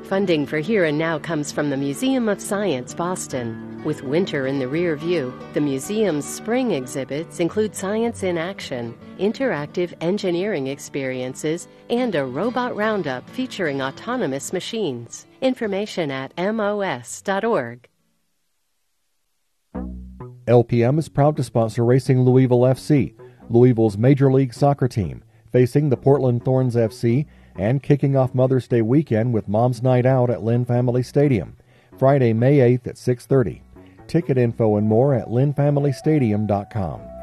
Funding for Here and Now comes from the Museum of Science, Boston. With winter in the rear view, the museum's spring exhibits include science in action, interactive engineering experiences, and a robot roundup featuring autonomous machines. Information at mos.org. LPM is proud to sponsor Racing Louisville FC, Louisville's Major League Soccer team, facing the Portland Thorns FC and kicking off Mother's Day weekend with Mom's Night Out at Lynn Family Stadium, Friday, May 8th at 6:30. Ticket info and more at lynnfamilystadium.com.